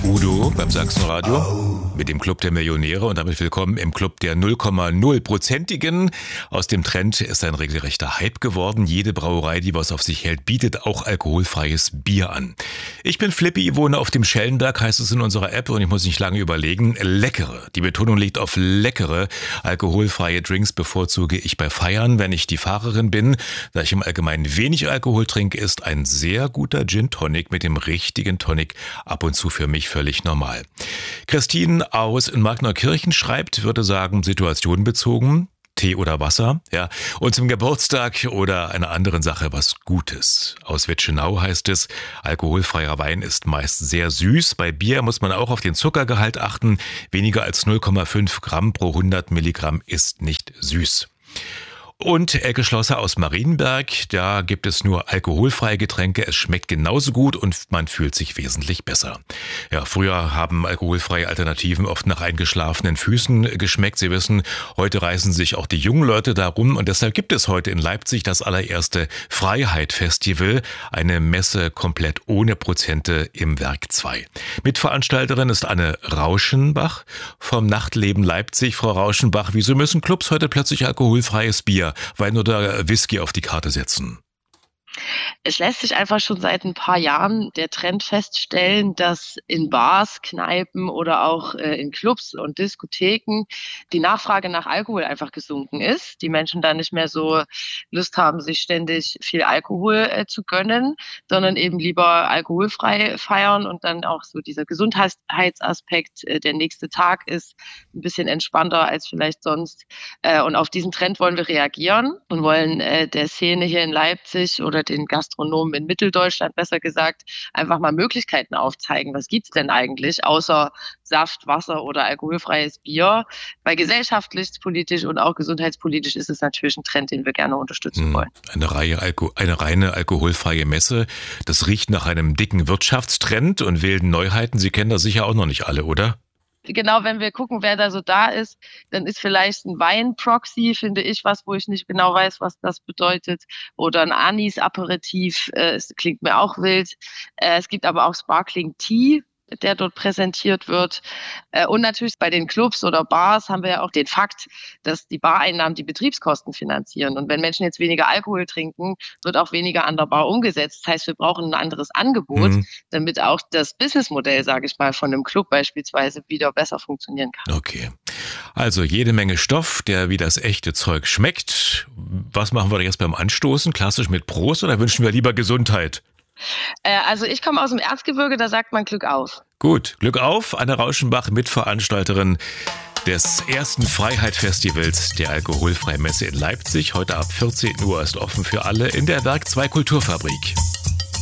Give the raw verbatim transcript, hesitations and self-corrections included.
Udo beim Sachsenradio mit dem Club der Millionäre und damit willkommen im Club der null Komma null Prozentigen. Aus dem Trend ist ein regelrechter Hype geworden. Jede Brauerei, die was auf sich hält, bietet auch alkoholfreies Bier an. Ich bin Flippi, wohne auf dem Schellenberg, heißt es in unserer App, und ich muss nicht lange überlegen. Leckere, die Betonung liegt auf leckere, alkoholfreie Drinks bevorzuge ich bei Feiern, wenn ich die Fahrerin bin. Da ich im Allgemeinen wenig Alkohol trinke, ist ein sehr guter Gin Tonic mit dem richtigen Tonic ab und zu für mich völlig normal. Christine aus Magnerkirchen schreibt, würde sagen, situationenbezogen, Tee oder Wasser, ja, und zum Geburtstag oder einer anderen Sache was Gutes. Aus Wetschenau heißt es, alkoholfreier Wein ist meist sehr süß. Bei Bier muss man auch auf den Zuckergehalt achten. Weniger als null Komma fünf Gramm pro hundert Milligramm ist nicht süß. Und Elke Schlosser aus Marienberg, da gibt es nur alkoholfreie Getränke. Es schmeckt genauso gut und man fühlt sich wesentlich besser. Ja, früher haben alkoholfreie Alternativen oft nach eingeschlafenen Füßen geschmeckt. Sie wissen, heute reißen sich auch die jungen Leute darum und deshalb gibt es heute in Leipzig das allererste Freiheit-Festival, eine Messe komplett ohne Prozente im Werk zwei. Mitveranstalterin ist Anne Rauschenbach vom Nachtleben Leipzig. Frau Rauschenbach, wieso müssen Clubs heute plötzlich alkoholfreies Bier, Wein oder Whisky auf die Karte setzen? Es lässt sich einfach schon seit ein paar Jahren der Trend feststellen, dass in Bars, Kneipen oder auch äh, in Clubs und Diskotheken die Nachfrage nach Alkohol einfach gesunken ist. Die Menschen da nicht mehr so Lust haben, sich ständig viel Alkohol äh, zu gönnen, sondern eben lieber alkoholfrei feiern und dann auch so dieser Gesundheitsaspekt, äh, der nächste Tag ist ein bisschen entspannter als vielleicht sonst. Äh, und auf diesen Trend wollen wir reagieren und wollen äh, der Szene hier in Leipzig oder den Gastronomen in Mitteldeutschland, besser gesagt, einfach mal Möglichkeiten aufzeigen. Was gibt's denn eigentlich außer Saft, Wasser oder alkoholfreies Bier? Weil gesellschaftlich, politisch und auch gesundheitspolitisch ist es natürlich ein Trend, den wir gerne unterstützen hm, wollen. Eine, Reihe Alko- eine reine alkoholfreie Messe, das riecht nach einem dicken Wirtschaftstrend und wilden Neuheiten. Sie kennen das sicher auch noch nicht alle, oder? Genau, wenn wir gucken, wer da so da ist, dann ist vielleicht ein Wein-Proxy, finde ich, was, wo ich nicht genau weiß, was das bedeutet. Oder ein Anis-Aperitif, äh, es klingt mir auch wild. Äh, es gibt aber auch Sparkling Tea, der dort präsentiert wird. Äh, und natürlich bei den Clubs oder Bars haben wir ja auch den Fakt, dass die Bareinnahmen die Betriebskosten finanzieren. Und wenn Menschen jetzt weniger Alkohol trinken, wird auch weniger an der Bar umgesetzt. Das heißt, wir brauchen ein anderes Angebot, mhm. damit auch das Businessmodell, sage ich mal, von einem Club beispielsweise wieder besser funktionieren kann. Okay. Also jede Menge Stoff, der wie das echte Zeug schmeckt. Was machen wir jetzt beim Anstoßen? Klassisch mit Prost oder wünschen wir lieber Gesundheit? Also ich komme aus dem Erzgebirge, da sagt man Glück auf. Gut, Glück auf. Anne Rauschenbach, Mitveranstalterin des ersten Freiheit-Festivals der Alkoholfreimesse in Leipzig. Heute ab vierzehn Uhr ist offen für alle in der Werk zwei Kulturfabrik.